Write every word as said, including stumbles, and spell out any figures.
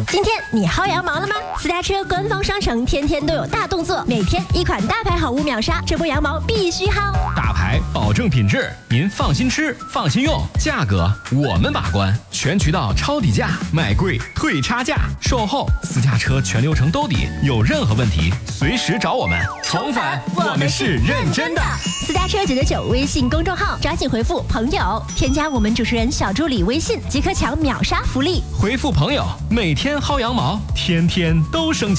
今天你薅羊毛了吗？私家车官方商城天天都有大动作，每天一款大牌好物秒杀，这波羊毛必须薅。 大牌保证品质，您放心吃，放心用，价格我们把关，全渠道抄底价，买贵退差价，售后私家车全流程兜底，有任何问题随时找我们。重返，我们是认真的。 私家车九九九微信公众号，抓紧回复朋友，添加我们主持人小助理微信，即可抢秒杀福利。 回复朋友，每天薅羊毛，天天都升级。